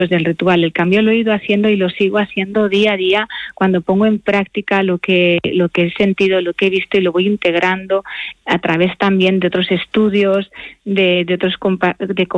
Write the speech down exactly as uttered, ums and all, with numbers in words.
del ritual. El cambio lo he ido haciendo y lo sigo haciendo día a día cuando pongo en práctica lo que, lo que he sentido, lo que he visto y lo voy integrando a través también de otros estudios, de, de otros compa- de